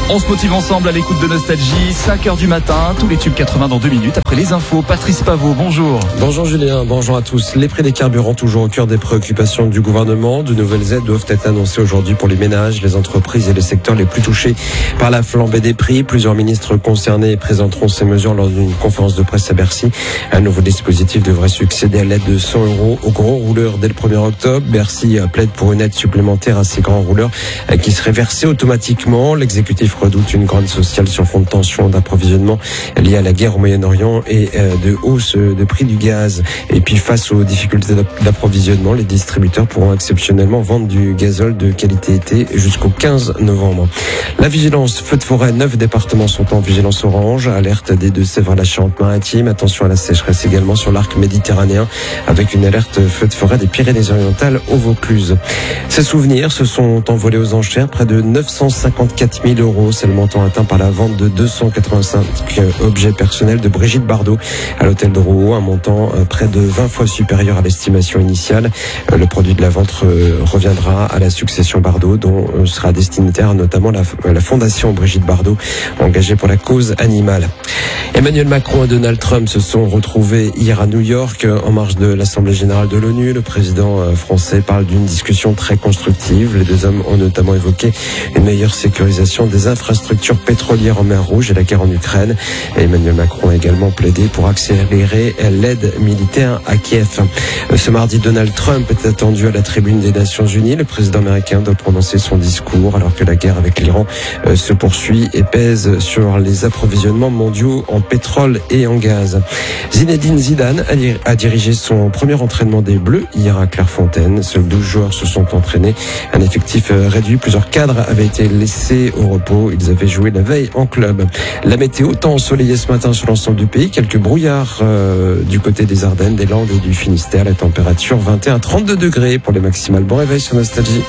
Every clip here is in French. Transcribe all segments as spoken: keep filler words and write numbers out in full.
On se motive ensemble à l'écoute de Nostalgie, cinq heures du matin, tous les tubes quatre-vingts dans deux minutes. Après les infos, Patrice Paveau, bonjour. Bonjour Julien, bonjour à tous. Les prix des carburants toujours au cœur des préoccupations du gouvernement. De nouvelles aides doivent être annoncées aujourd'hui pour les ménages, les entreprises et les secteurs les plus touchés par la flambée des prix. Plusieurs ministres concernés présenteront ces mesures lors d'une conférence de presse à Bercy. Un nouveau dispositif devrait succéder à l'aide de cent euros aux gros rouleurs dès le premier octobre. Bercy plaide pour une aide supplémentaire à ces grands rouleurs qui serait versée automatiquement. L'exécutif redoute une grande sociale sur fond de tension d'approvisionnement liée à la guerre au Moyen-Orient et de hausse de prix du gaz. Et puis face aux difficultés d'approvisionnement, les distributeurs pourront exceptionnellement vendre du gazole de qualité été jusqu'au quinze novembre. La vigilance feu de forêt, neuf départements sont en vigilance orange. Alerte des Deux-Sèvres à la Charente-Maritime. Attention à la sécheresse également sur l'arc méditerranéen avec une alerte feu de forêt des Pyrénées-Orientales au Vaucluse. Ces souvenirs se sont envolés aux enchères. Près de neuf cent cinquante-quatre mille euros. C'est le montant atteint par la vente de deux cent quatre-vingt-cinq objets personnels de Brigitte Bardot à l'hôtel de Rouault, un montant près de vingt fois supérieur à l'estimation initiale. Le produit de la vente reviendra à la succession Bardot, dont sera destinataire notamment la, la fondation Brigitte Bardot, engagée pour la cause animale. Emmanuel Macron et Donald Trump se sont retrouvés hier à New York en marge de l'Assemblée générale de l'ONU. Le président français parle d'une discussion très constructive. Les deux hommes ont notamment évoqué une meilleure sécurisation des infrastructures pétrolières en mer Rouge et la guerre en Ukraine. Et Emmanuel Macron a également plaidé pour accélérer l'aide militaire à Kiev. Ce mardi, Donald Trump est attendu à la tribune des Nations Unies. Le président américain doit prononcer son discours alors que la guerre avec l'Iran se poursuit et pèse sur les approvisionnements mondiaux en pétrole et en gaz. Zinedine Zidane a dirigé son premier entraînement des Bleus hier à Clairefontaine. Seuls douze joueurs se sont entraînés. Un effectif réduit. Plusieurs cadres avaient été laissés au repos. Ils avaient joué la veille en club. La météo, temps ensoleillé ce matin sur l'ensemble du pays. Quelques brouillards euh, du côté des Ardennes, des Landes et du Finistère. La température vingt et un à trente-deux degrés pour les maximales. Bon réveil sur Nostalgie.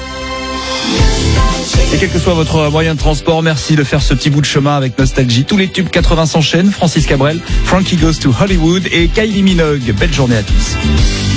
Et quel que soit votre moyen de transport, merci de faire ce petit bout de chemin avec Nostalgie. Tous les tubes quatre-vingts s'enchaînent. Francis Cabrel, Frankie Goes to Hollywood et Kylie Minogue. Belle journée à tous.